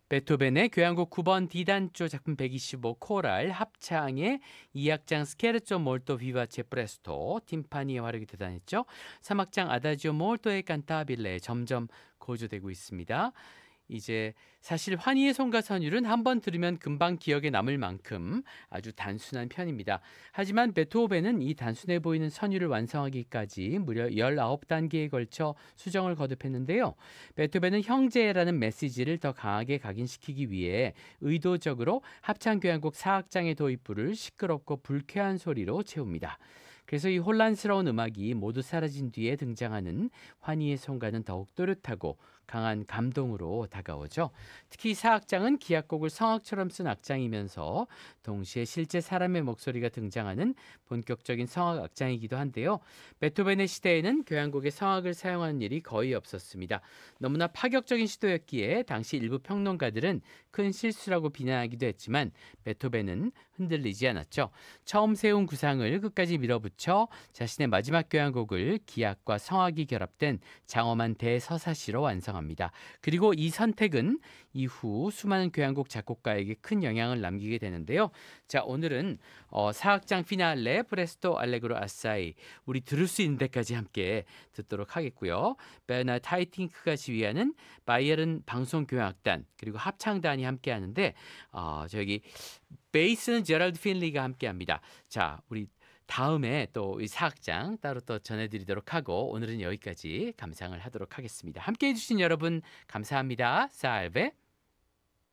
베토벤의 교향곡 9번 D단조 작품 125 코랄 합창의 2악장 스케르초 몰토 비바체 프레스토 팀파니의 활약이 대단했죠. 3악장 아다지오 몰토의 칸타빌레 점점 고조되고 있습니다. 이제 사실 환희의 송가 선율은 한번 들으면 금방 기억에 남을 만큼 아주 단순한 편입니다. 하지만 베토벤은 이 단순해 보이는 선율을 완성하기까지 무려 19단계에 걸쳐 수정을 거듭했는데요. 베토벤은 형제라는 메시지를 더 강하게 각인시키기 위해 의도적으로 합창 교향곡 4악장의 도입부를 시끄럽고 불쾌한 소리로 채웁니다. 그래서 이 혼란스러운 음악이 모두 사라진 뒤에 등장하는 환희의 송가는 더욱 또렷하고 강한 감동으로 다가오죠. 특히 사악장은 기악곡을 성악처럼 쓴 악장이면서 동시에 실제 사람의 목소리가 등장하는 본격적인 성악 악장이기도 한데요. 베토벤의 시대에는 교향곡에 성악을 사용하는 일이 거의 없었습니다. 너무나 파격적인 시도였기에 당시 일부 평론가들은 큰 실수라고 비난하기도 했지만 베토벤은 흔들리지 않았죠. 처음 세운 구상을 끝까지 밀어붙여 자신의 마지막 교향곡을 기악과 성악이 결합된 장엄한 대서사시로 완성합니다. 그리고 이 선택은 이후 수많은 교향곡 작곡가에게 큰 영향을 남기게 되는데요. 자, 오늘은 사악장 피날레 프레스토 알레그로 아사이 우리 들을 수 있는 데까지 함께 듣도록 하겠고요. 베르나르트 하이팅크가 지휘하는 바이에른 방송교향악단 그리고 합창단이 함께 하는데 저기 베이스는 제랄드 핀리가 함께합니다. 자, 우리 다음에 또 이 사악장 따로 또 전해드리도록 하고 오늘은 여기까지 감상을 하도록 하겠습니다. 함께해 주신 여러분 감사합니다. 살베.